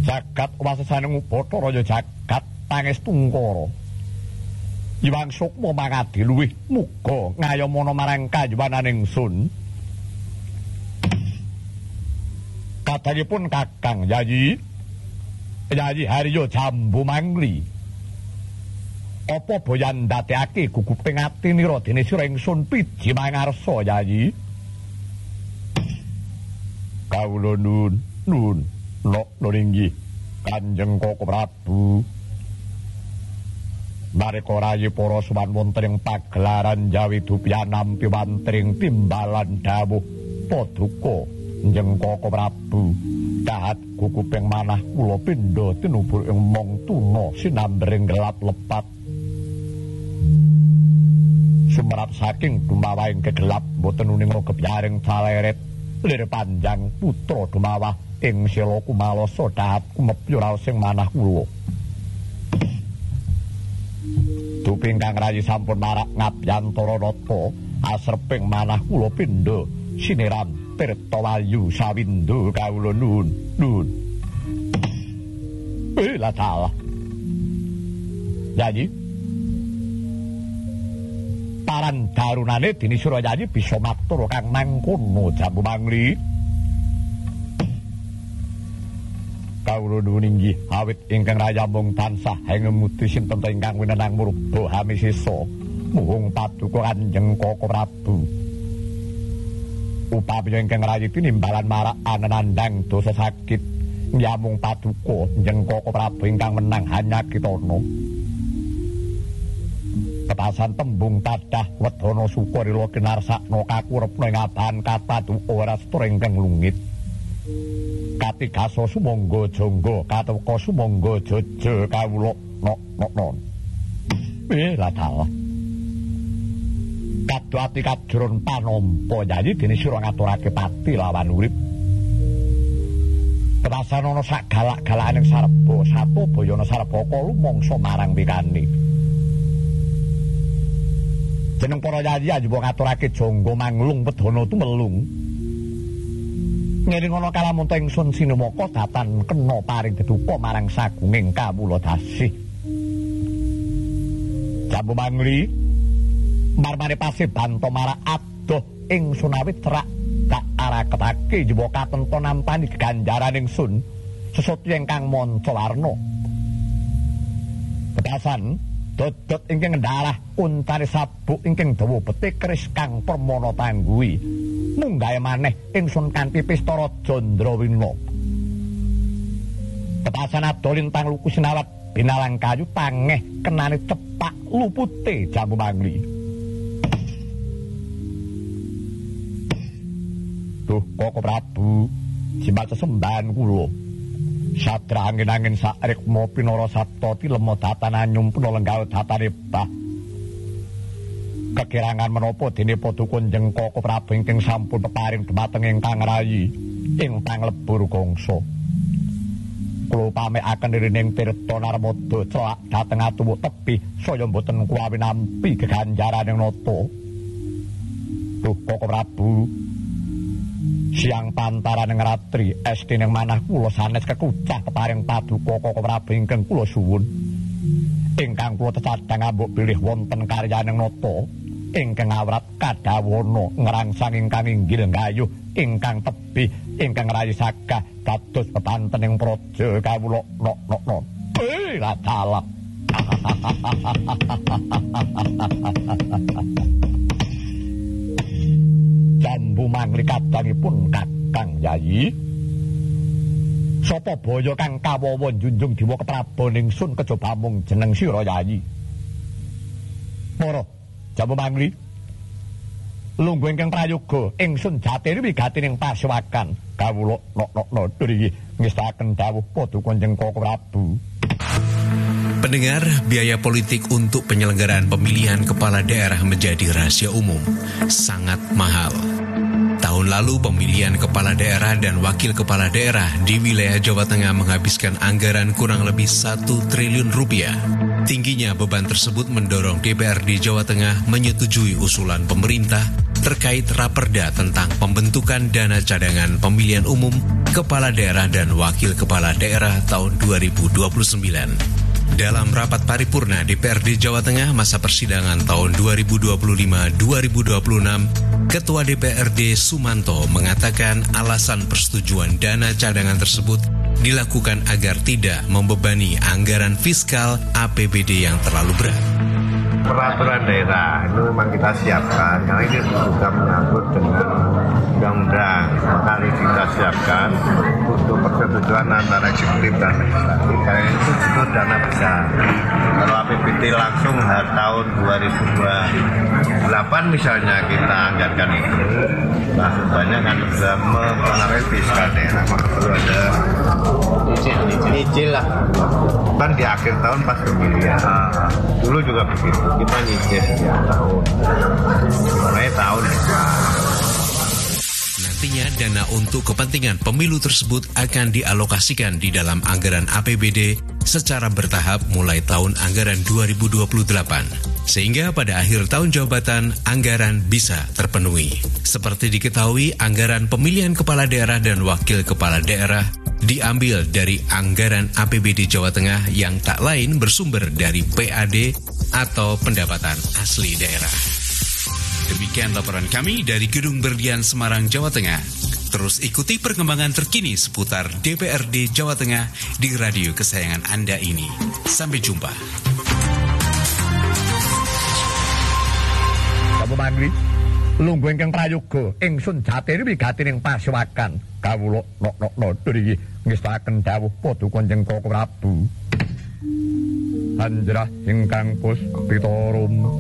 Jagat wasesaning Bathara ya jagat pangestu ngkara. Iwang Sukma mangadi luwih muga ngayomana marang kayuwananing sun. Kathahipun Kakang Yayi Harya Jambu Mangli. Apa boyan ndadekake guguping ati nira dene sira ingsun piji mangarsa Yayi? Kawula nun inggih Kanjeng Koko Prabu. Nareka rayi para suwan wonten ing pagelaran Jawi Dupya nampi wantring timbalan dawuh Paduka Kanjeng Koko Prabu. Dahat guguping manah kula pindha tinubur ing mong tuna sinambring gelap lepat. Sumrap saking dumawahing kegelap boten uninga gebyaring caleret lir panjang putra dumawah ing sila kumalasa dahat kumepya raos sing manah kula. Duping kang rayi sampun marak ngabyantara nata asreping manah kula pindha siniram tirta wayu sawindo kawula nun. Lah salah. Yayi paran darunane dene Surayayi bisa matur kang mangkono Jambu Mangli. Kawula nuwun inggih awit ingkang raya mung tansah ngemuti sinten ingkang winenang murba hamisesa muhung Paduka Kanjeng Koko Prabu. Upami ingkang rayi tinimbalan marak anandang dosa sakit nyamung Paduka Kanjeng Koko Prabu ingkang menang hanyakitana. Ketasan tembung tadah wedana sukarila kinarsakna kakurepna ing abahan Kataduka ora setur ingkang lungit. Katigasa sumangga jangga kateka sumangga jaja kawula non. Lah dalah. Kadha ati kajuron panompa Yayi dene sira ngaturake pati lawan urip. Ketasan ana sak galak-galakaning sareba sato bayana sarbaka lumangsa marang pikani. Jeneng para yayi ajuwa ngaturake jangga manglung wedana tumelung. Ngiring ana kalamunta ingsun sinumaka datan kena paring deduka marang sagunging kawula dasih. Jambu Mangli marmane pasih banto marak adoh ingsun awit cerak tak araketake jiwa katenton nampani ganjaran ingsun sesuatu ingkang manca warna. Kedasan dodot ingkang ngendalah untane sabuk ingkang dawa betik keris kang permana tangguhi munggahe maneh ingsun kanthi pista Jandrawina. Kedasan adolintang luku sinawat binalang kayu tangeh kenane cepak lupute Jambu Mangli. Duh Koko Prabu jimat sesembahan kula. Sadra angin-angin sarikma pinara sapta tilema datan anyumpuna lenggal datane bah. Kekirangan menapa dene Paduka Kanjeng Koko Prabu ingkang sampun peparing dhumateng ingkang rayi ing panglebur gangsa. Kula pamekaken irining tirta narmada celak dhateng atuwuk tebih saya mboten kuwawi nampi geganjaraning nata. Duh Koko Prabu siang pantaraning ratri estining manah kula sanes kekucah peparing Paduka Koko Prabu ingkang kula suwun. Ingkang kula tecadhang ambuk bilih wonten karyaning nata ingkang awrat kadawana ngrangsang ingkang inggil gayuh ingkang tebih ingkang rayi sagah dados bebantening praja kawula nok. Lah dalah. Jambu Mangli kadangipun Kakang Yayi. Sapa baya kang kawawa njunjung diwa keprabon ingsun kejaba mung jeneng sira Yayi. Mara Jambu Mangli lungguh ingkang prayoga ingsun jatine wigatining pasuwakan kawula nok niki ngestaken dawuh Paduka Kanjeng Koko Prabu. Pendengar, biaya politik untuk penyelenggaraan pemilihan kepala daerah menjadi rahasia umum, sangat mahal. Tahun lalu pemilihan kepala daerah dan wakil kepala daerah di wilayah Jawa Tengah menghabiskan anggaran kurang lebih 1 triliun rupiah. Tingginya beban tersebut mendorong DPRD Jawa Tengah menyetujui usulan pemerintah terkait Raperda tentang pembentukan dana cadangan pemilihan umum kepala daerah dan wakil kepala daerah tahun 2029. Dalam rapat paripurna DPRD Jawa Tengah masa persidangan tahun 2025-2026, Ketua DPRD Sumanto mengatakan alasan persetujuan dana cadangan tersebut dilakukan agar tidak membebani anggaran fiskal APBD yang terlalu berat. Peraturan daerah itu memang kita siapkan karena ini juga menyangkut dengan undang-undang, maka kita siapkan untuk persetujuan antara eksekutif dan legislatif. Karena itu butuh dana besar. Kalau APBD langsung tahun 2028 misalnya kita anggarkan itu, langsung banyak kan bisa mempengaruhi fiskal daerah, maka perlu ada nyicil lah. Kan di akhir tahun pas pemilihan, dulu juga begitu. Kita nyicil setiap tahun, mulai tahun Nantinya dana untuk kepentingan pemilu tersebut akan dialokasikan di dalam anggaran APBD secara bertahap mulai tahun anggaran 2028. Sehingga pada akhir tahun jabatan, anggaran bisa terpenuhi. Seperti diketahui, anggaran pemilihan kepala daerah dan wakil kepala daerah diambil dari anggaran APBD Jawa Tengah yang tak lain bersumber dari PAD atau pendapatan asli daerah. Demikian laporan kami dari Gedung Berlian Semarang, Jawa Tengah. Terus ikuti perkembangan terkini seputar DPRD Jawa Tengah di radio kesayangan Anda ini. Sampai jumpa. Kamu mangri, lungguh ingkang prayoga ingsun jatine wigati ning Pasewakan. Kawula nok iki ngestaken dawuh Paduka Kanjeng Prabu. Anjrah ingkang puspita rum